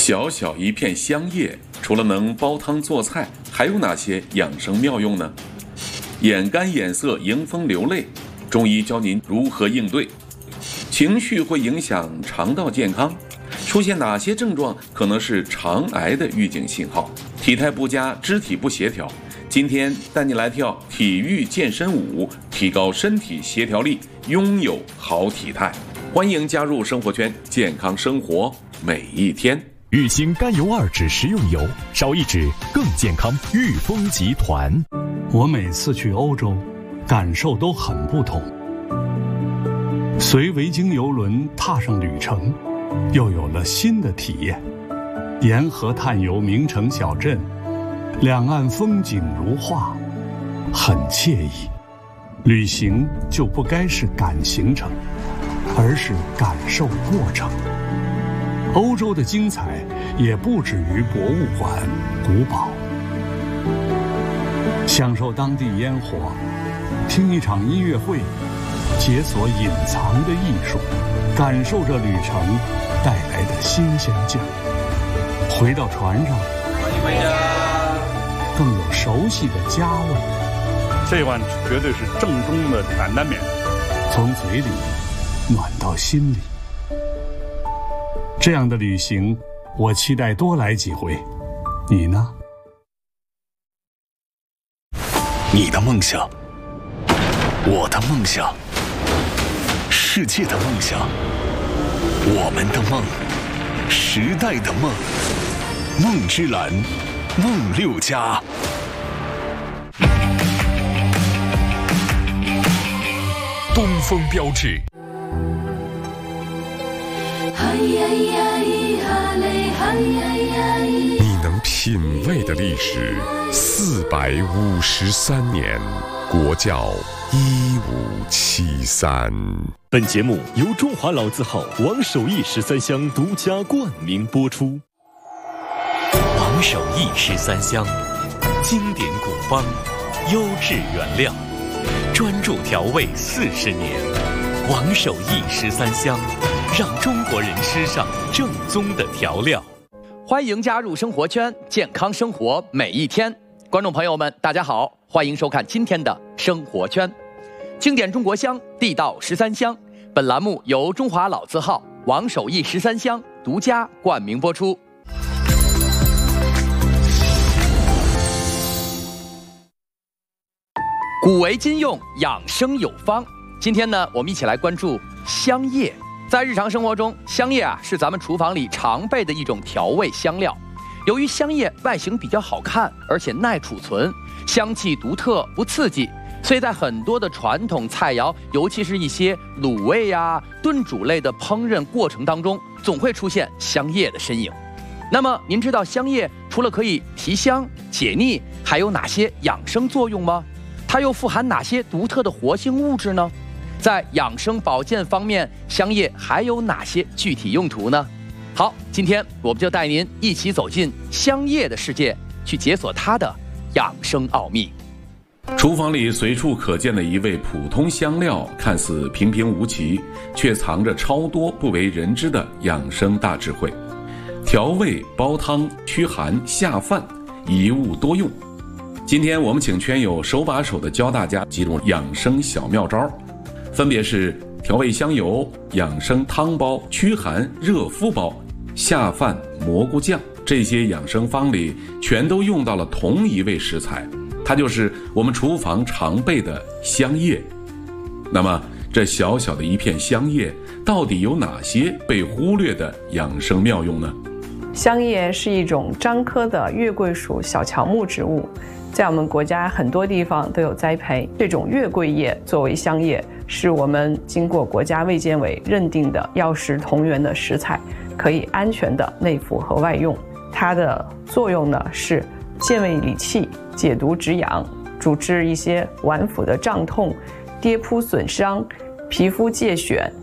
小小一片香叶，除了能煲汤做菜，还有哪些养生妙用呢？眼干眼涩、迎风流泪，中医教您如何应对。情绪会影响肠道健康，出现哪些症状可能是肠癌的预警信号？体态不佳、肢体不协调，今天带你来跳体育健身舞，提高身体协调力，拥有好体态。欢迎加入生活圈，健康生活每一天。 玉兴甘油2酯食用油，少1酯更健康。裕丰集团。 我每次去欧洲，感受都很不同。随维京邮轮踏上旅程，又有了新的体验。沿河探游名城小镇，两岸风景如画，很惬意。旅行就不该是赶行程，而是感受过程。欧洲的精彩也不止于博物馆、古堡。享受当地烟火，听一场音乐会，解锁隐藏的艺术，感受着旅程带来的新鲜劲。回到船上，欢迎回家，更有熟悉的家味。 这碗绝对是正宗的担担面， 从嘴里暖到心里。这样的旅行，我期待多来几回。你呢？ 你的梦想，我的梦想，世界的梦想，我们的梦，时代的梦，梦之蓝，梦6家。东风标致。你能品味的历史453年，国窖1573。 本节目由中华老字号王守义13香独家冠名播出。 王守义13香，经典古方，优质原料，专注调味40年。王守义13香，让中国人吃上正宗的调料。 欢迎加入生活圈，健康生活每一天。观众朋友们，大家好，欢迎收看今天的生活圈。经典中国香，地道13香。本栏目由中华老字号王守义13香独家冠名播出。古为今用，养生有方。今天呢，我们一起来关注香叶。在日常生活中，香叶是咱们厨房里常备的一种调味香料。由于香叶外形比较好看，而且耐储存，香气独特不刺激，所以在很多的传统菜肴，尤其是一些卤味炖煮类的烹饪过程当中，总会出现香叶的身影。那么您知道香叶除了可以提香解腻，还有哪些养生作用吗？它又富含哪些独特的活性物质呢？在养生保健方面，香叶还有哪些具体用途呢？好，今天我们就带您一起走进香叶的世界，去解锁它的养生奥秘。 厨房里随处可见的一味普通香料，看似平平无奇，却藏着超多不为人知的养生大智慧。调味、煲汤、驱寒、下饭，一物多用。今天我们请圈友手把手的教大家几种养生小妙招，分别是调味香油、养生汤包、驱寒热敷包、下饭蘑菇酱。这些养生方里全都用到了同一味食材，它就是我们厨房常备的香叶。那么这小小的一片香叶到底有哪些被忽略的养生妙用呢？ 香叶是一种樟科的月桂属小乔木植物，在我们国家很多地方都有栽培。这种月桂叶作为香叶，是我们经过国家卫健委认定的药食同源的食材，可以安全的内服和外用。它的作用呢是健胃理气、解毒止痒，主治一些脘腹的胀痛、跌扑损伤、皮肤疥癣、